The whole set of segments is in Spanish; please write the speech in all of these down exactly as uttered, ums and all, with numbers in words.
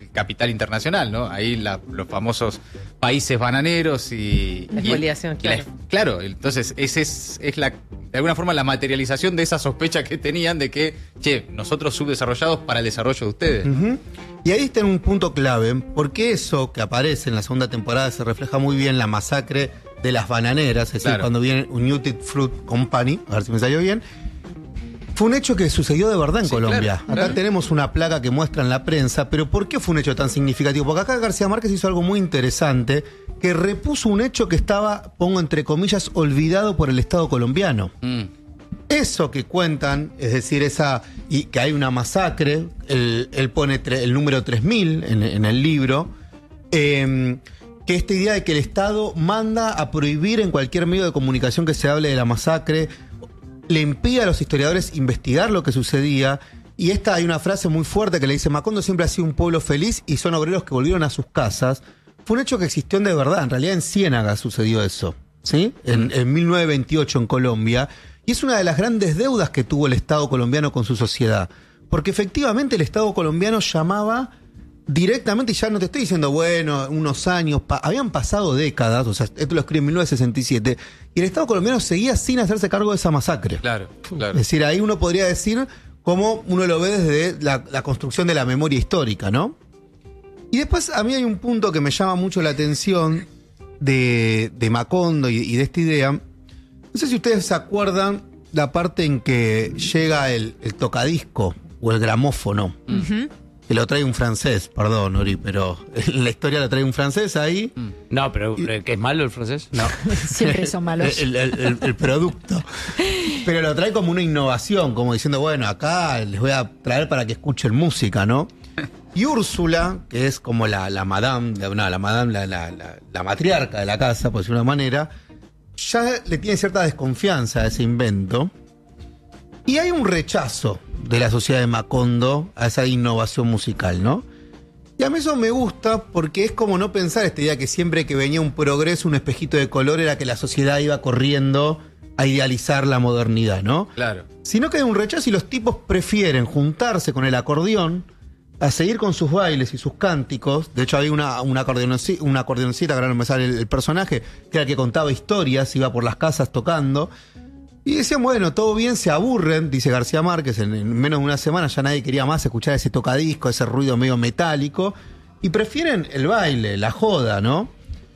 capital internacional, ¿no? Ahí la, los famosos países bananeros y... La expoliación, claro. La, claro, entonces ese es, es la, de alguna forma la materialización de esa sospecha que tenían de que, che, nosotros subdesarrollados para el desarrollo de ustedes. Uh-huh. Y ahí está en un punto clave, porque eso que aparece en la segunda temporada se refleja muy bien en la masacre de las bananeras, es decir, Claro. cuando viene United Fruit Company, a ver si me salió bien. Fue un hecho que sucedió de verdad en Sí, Colombia. claro, Acá claro. tenemos una placa que muestra en la prensa, pero ¿por qué fue un hecho tan significativo? Porque acá García Márquez hizo algo muy interesante, que repuso un hecho que estaba, pongo entre comillas, olvidado por el Estado colombiano. Mm. Eso que cuentan, es decir, esa y que hay una masacre, él, él pone tre, el número tres mil en, en el libro, eh, que esta idea de que el Estado manda a prohibir en cualquier medio de comunicación que se hable de la masacre, le impide a los historiadores investigar lo que sucedía. Y esta hay una frase muy fuerte que le dice: Macondo siempre ha sido un pueblo feliz y son obreros que volvieron a sus casas. Fue un hecho que existió de verdad. En realidad en Ciénaga sucedió eso, ¿sí? En, en mil novecientos veintiocho en Colombia. Y es una de las grandes deudas que tuvo el Estado colombiano con su sociedad. Porque efectivamente el Estado colombiano llamaba directamente, y ya no te estoy diciendo, bueno, unos años, pa habían pasado décadas, o sea, esto lo escribe en mil novecientos sesenta y siete, y el Estado colombiano seguía sin hacerse cargo de esa masacre. Claro, claro. Es decir, ahí uno podría decir cómo uno lo ve desde la, la construcción de la memoria histórica, ¿no? Y después a mí hay un punto que me llama mucho la atención de, de Macondo y, y de esta idea. No sé si ustedes se acuerdan la parte en que llega el, el tocadisco o el gramófono. Uh-huh. Que lo trae un francés, perdón, Ori, pero en la historia lo trae un francés ahí. No, pero ¿que es malo el francés? No. Siempre son malos. El, el, el, el producto. Pero lo trae como una innovación, como diciendo, bueno, acá les voy a traer para que escuchen música, ¿no? Y Úrsula, que es como la, la madame, no, la madame, la, la, la, la matriarca de la casa, por decirlo de una manera, ya le tiene cierta desconfianza a ese invento. Y hay un rechazo de la sociedad de Macondo a esa innovación musical, ¿no? Y a mí eso me gusta porque es como no pensar esta idea que siempre que venía un progreso, un espejito de color, era que la sociedad iba corriendo a idealizar la modernidad, ¿no? Claro. Sino que hay un rechazo y los tipos prefieren juntarse con el acordeón a seguir con sus bailes y sus cánticos. De hecho, había una, una, acordeoncita, una acordeoncita, que ahora no me sale el, el personaje, que era el que contaba historias, iba por las casas tocando. Y decían, bueno, todo bien, se aburren, dice García Márquez, en, en menos de una semana ya nadie quería más escuchar ese tocadisco, ese ruido medio metálico, y prefieren el baile, la joda, ¿no?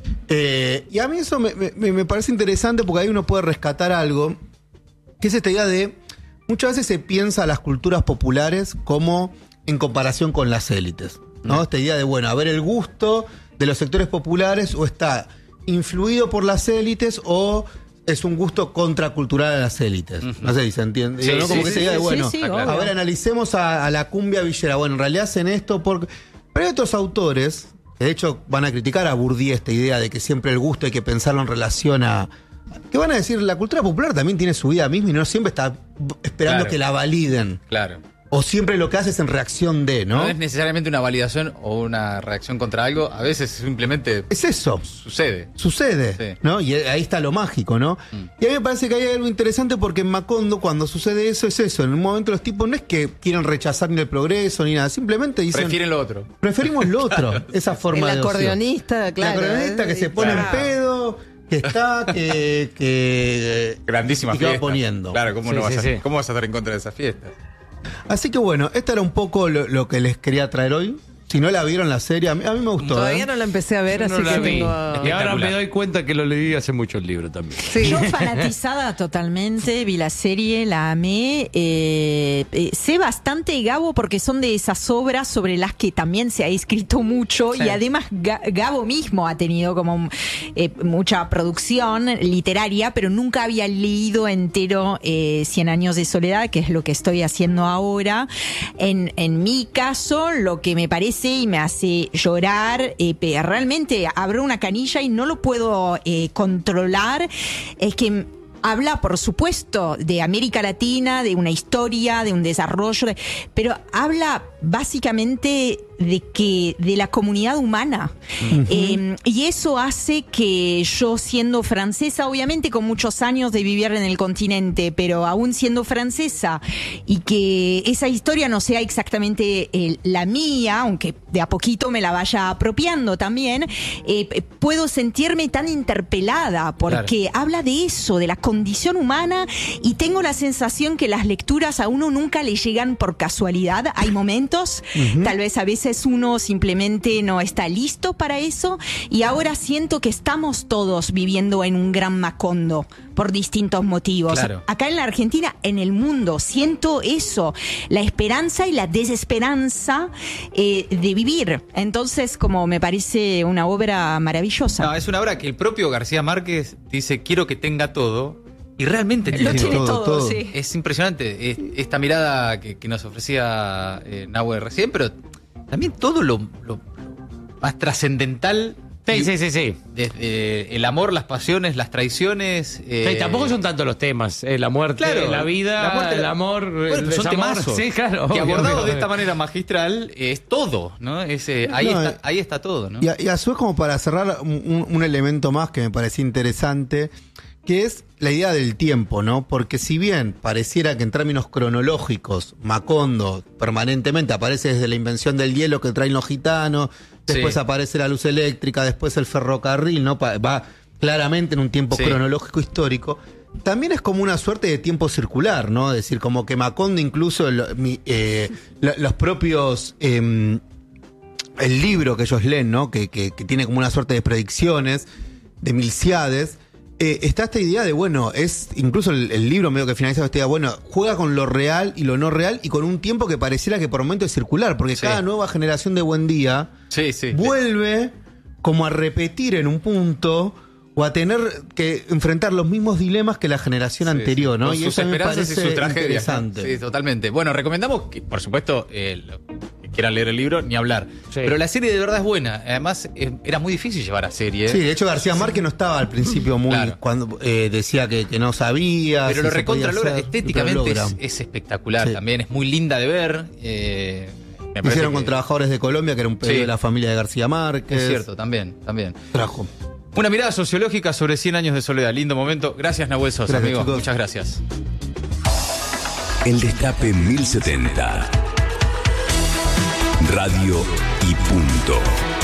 Eh, y a mí eso me, me, me parece interesante porque ahí uno puede rescatar algo, que es esta idea de, muchas veces se piensa a las culturas populares como en comparación con las élites, ¿no? Esta idea de, bueno, a ver el gusto de los sectores populares o está influido por las élites o es un gusto contracultural a las élites. Uh-huh. No sé si se entiende. Sí, ¿no? Como sí, que sí, esa idea de, bueno, sí, sí, a ver, analicemos a, a la cumbia villera. Bueno, en realidad hacen esto porque... Pero hay otros autores que de hecho van a criticar a Bourdieu esta idea de que siempre el gusto hay que pensarlo en relación a... Que van a decir, la cultura popular también tiene su vida misma y no siempre está esperando Claro. que la validen. Claro. O siempre lo que hace es en reacción de, ¿no? No es necesariamente una validación o una reacción contra algo, a veces simplemente Es eso. sucede. Sucede, Sí. ¿no? Y ahí está lo mágico, ¿no? Mm. Y a mí me parece que hay algo interesante porque en Macondo, cuando sucede eso, es eso. En un momento los tipos no es que quieran rechazar ni el progreso ni nada, simplemente dicen... Prefieren lo otro. Preferimos lo otro, esa forma El de ocio. acordeonista, claro. El acordeonista que se pone Claro. en pedo, que está, que... que Grandísima y que va fiesta. poniendo. Claro, ¿cómo, Sí, no vas sí, a, sí. ¿cómo vas a estar en contra de esa fiesta? Así que bueno, esto era un poco lo, lo que les quería traer hoy. Si no la vieron la serie, a mí, a mí me gustó. Todavía ¿eh? no la empecé a ver, Yo no así la que vi. tengo... Y ahora Espectacular. me doy cuenta que lo leí hace mucho el libro también. Sí. Yo fanatizada totalmente, vi la serie, la amé. Eh, eh, sé bastante, Gabo, porque son de esas obras sobre las que también se ha escrito mucho Sí. y además Ga- Gabo mismo ha tenido como eh, mucha producción literaria, pero nunca había leído entero eh, Cien años de soledad, que es lo que estoy haciendo ahora. En, en mi caso, lo que me parece y me hace llorar, eh, pe- realmente abro una canilla y no lo puedo eh, controlar, es que habla, por supuesto, de América Latina, de una historia, de un desarrollo, de- pero habla básicamente de que de la comunidad humana. Uh-huh. eh, y eso hace que yo, siendo francesa, obviamente con muchos años de vivir en el continente, pero aún siendo francesa, y que esa historia no sea exactamente eh, la mía, aunque de a poquito me la vaya apropiando también, eh, puedo sentirme tan interpelada porque claro. habla de eso, de la condición humana, y tengo la sensación que las lecturas a uno nunca le llegan por casualidad. Hay momentos, uh-huh. tal vez a veces uno simplemente no está listo para eso, y ahora siento que estamos todos viviendo en un gran Macondo por distintos motivos. Claro. Acá en la Argentina, en el mundo, siento eso, la esperanza y la desesperanza eh, de vivir. Entonces, como me parece una obra maravillosa. No, es una obra que el propio García Márquez dice, quiero que tenga todo. Y realmente lo tiene todo, todo, todo. Sí. Es impresionante es, esta mirada que, que nos ofrecía eh, Nahue recién, pero también todo lo, lo más trascendental. Sí, sí, sí, sí. Desde el amor, las pasiones, las traiciones. Eh... Sí, tampoco son tantos los temas. Eh, la muerte, claro, la vida, la muerte, el amor, bueno, el son temazos. Sí, claro. Que obvio, abordado obvio. de esta manera magistral es todo, ¿no? Es, eh, ahí, no, está, ahí está todo, ¿no? Y a, y a su vez, como para cerrar, un, un elemento más que me parecía interesante, que es la idea del tiempo, ¿no? Porque si bien pareciera que en términos cronológicos Macondo permanentemente aparece desde la invención del hielo que traen los gitanos, después sí. aparece la luz eléctrica, después el ferrocarril, ¿no? Va claramente en un tiempo sí. cronológico histórico. También es como una suerte de tiempo circular, ¿no? Es decir, como que Macondo incluso el, mi, eh, los propios... Eh, el libro que ellos leen, ¿no? Que, que, que tiene como una suerte de predicciones, de Milciades. Eh, está esta idea de, bueno, es incluso el, el libro medio que finaliza esta idea, bueno, juega con lo real y lo no real y con un tiempo que pareciera que por momento es circular, porque sí. cada nueva generación de Buen Día sí, sí. vuelve como a repetir en un punto o a tener que enfrentar los mismos dilemas que la generación sí, anterior, ¿no? Con y sus eso me esperanzas y parece sus tragedias. interesante. Sí, totalmente. Bueno, recomendamos que, por supuesto, eh, lo, que quieran leer el libro, ni hablar. Sí. Pero la serie de verdad es buena. Además, eh, era muy difícil llevar a serie. Sí, de hecho García Márquez no estaba al principio muy... Claro. Cuando eh, decía que, que no sabía... Pero si lo recontra logra. Hacer, Estéticamente es, es espectacular sí. también. Es muy linda de ver. Eh, me Hicieron que... con Trabajadores de Colombia, que era un pedido sí. de la familia de García Márquez. Es cierto, también, también. Trajo. Una mirada sociológica sobre cien años de soledad. Lindo momento. Gracias, Nahuel Sosa, gracias, amigo. chicos. Muchas gracias. El Destape mil setenta. Radio y punto.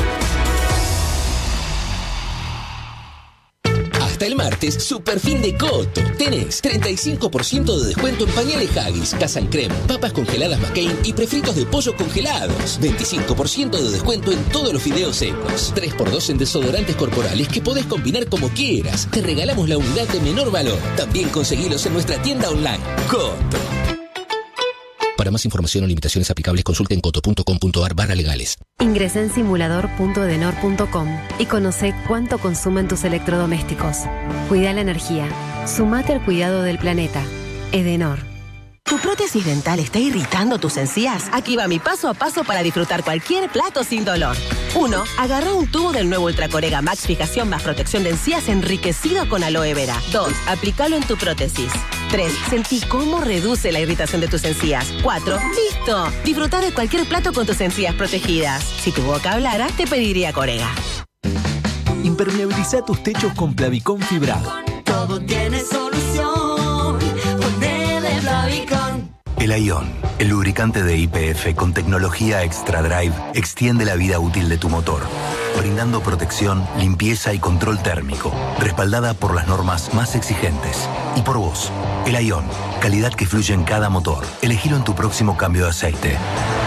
Hasta el martes, super fin de Coto. Tenés treinta y cinco por ciento de descuento en pañales Haggis, Casa y Creme, papas congeladas McCain y prefritos de pollo congelados. veinticinco por ciento de descuento en todos los fideos secos. tres por dos en desodorantes corporales que podés combinar como quieras. Te regalamos la unidad de menor valor. También conseguilos en nuestra tienda online. Coto. Para más información o limitaciones aplicables, consulte en coto punto com punto ar barra legales. Ingresá en simulador punto edenor punto com y conoce cuánto consumen tus electrodomésticos. Cuida la energía. Sumate al cuidado del planeta. Edenor. ¿Tu prótesis dental está irritando tus encías? Aquí va mi paso a paso para disfrutar cualquier plato sin dolor. uno. Agarra un tubo del nuevo Ultracorega Max Fijación más protección de encías enriquecido con aloe vera. dos. Aplícalo en tu prótesis. tres. Sentí cómo reduce la irritación de tus encías. cuatro. ¡Listo! Disfrutar de cualquier plato con tus encías protegidas. Si tu boca hablara, te pediría Corega. Impermeabiliza tus techos con Plavicón fibrado. Todo tiene solución. Ponele Plavicón. El Ion, el lubricante de Y P F con tecnología Extra Drive, extiende la vida útil de tu motor, brindando protección, limpieza y control térmico, respaldada por las normas más exigentes. Y por vos, el Ion, calidad que fluye en cada motor. Elegilo en tu próximo cambio de aceite.